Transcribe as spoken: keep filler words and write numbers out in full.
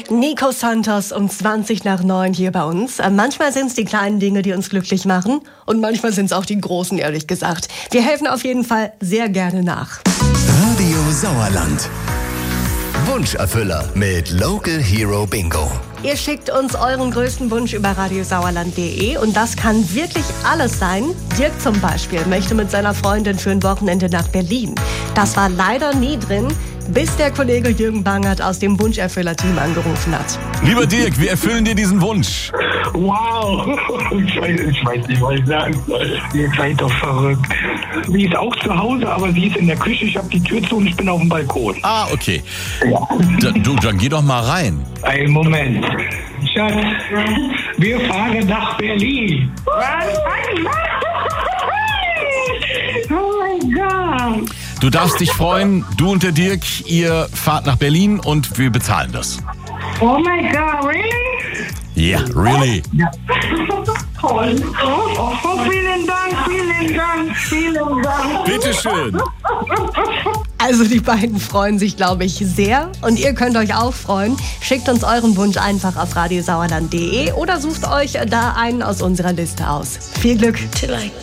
Nico Santos um zwanzig nach neun hier bei uns. Manchmal sind es die kleinen Dinge, die uns glücklich machen. Und manchmal sind es auch die großen, ehrlich gesagt. Wir helfen auf jeden Fall sehr gerne nach. Radio Sauerland. Wunscherfüller mit Local Hero Bingo. Ihr schickt uns euren größten Wunsch über radiosauerland punkt de und das kann wirklich alles sein. Dirk zum Beispiel möchte mit seiner Freundin für ein Wochenende nach Berlin. Das war leider nie drin, bis der Kollege Jürgen Bangert aus dem Wunscherfüller-Team angerufen hat. Lieber Dirk, wir erfüllen dir diesen Wunsch. Wow, ich weiß, ich weiß nicht, was ich sagen soll. Ihr seid doch verrückt. Sie ist auch zu Hause, aber sie ist in der Küche. Ich habe die Tür zu und ich bin auf dem Balkon. Ah, okay. Ja. Da, du, dann geh doch mal rein. Einen Moment. Schatz, wir fahren nach Berlin. Was? Oh mein Gott. Du darfst dich freuen, du und der Dirk, ihr fahrt nach Berlin und wir bezahlen das. Oh my God, really? Yeah, really. Ja. Toll. Oh, oh, vielen Dank, vielen Dank, vielen Dank. Bitteschön. Also die beiden freuen sich, glaube ich, sehr. Und ihr könnt euch auch freuen. Schickt uns euren Wunsch einfach auf radiosauerland punkt de oder sucht euch da einen aus unserer Liste aus. Viel Glück.